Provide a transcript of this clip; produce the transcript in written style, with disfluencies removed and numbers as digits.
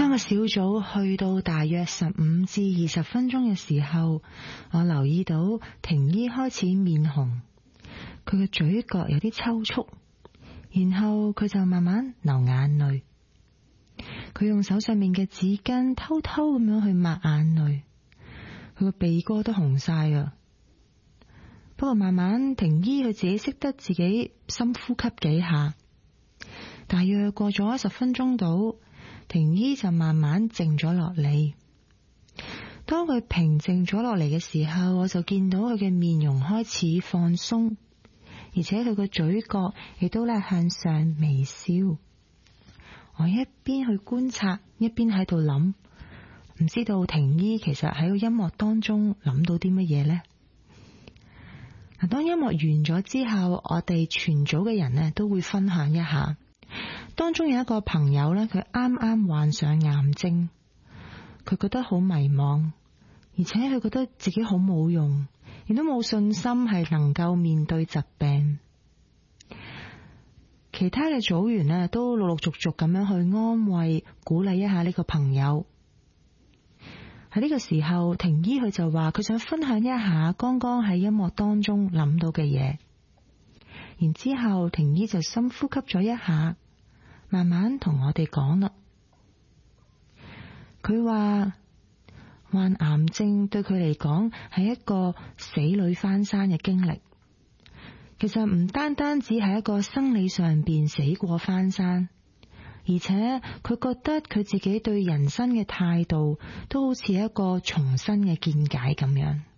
當個小組去到大約15至20分鐘嘅時候，我留意到婷姨開始面紅，佢嘅嘴角有啲抽搐，然後佢就慢慢流眼淚。佢用手上面嘅紙巾偷偷咁樣去抹眼淚，佢個鼻哥都紅晒啊！不過慢慢婷姨佢自己識得自己深呼吸幾下，大約過咗10分鐘度，婷姨就慢慢靜咗落嚟。當佢平靜咗落嚟嘅時候，我就見到佢嘅面容開始放鬆，而且佢個嘴角亦都向上微笑。我一邊去觀察，一邊喺度諗，唔知道婷姨其實喺個音樂當中諗到啲乜嘢呢？當音樂完咗之後，我哋全組嘅人呢都會分享一下。當中有一個朋友呢，佢啱啱患上癌症，佢覺得好迷茫，而且佢覺得自己好冇用，亦都冇信心係能夠面對疾病。其他嘅組員呢都陸陸續續咁樣去安慰、鼓勵一下呢個朋友。喺呢個時候，婷姨佢就話佢想分享一下剛剛喺音樂當中諗到嘅嘢。然之後婷姨就深呼吸咗一下，慢慢同我哋講啦。佢話患癌症對佢嚟講係一個死裏翻生嘅經歷。其實唔單單只係一個生理上邊死過翻生，而且佢覺得佢自己對人生嘅態度都好似一個重新嘅見解咁樣。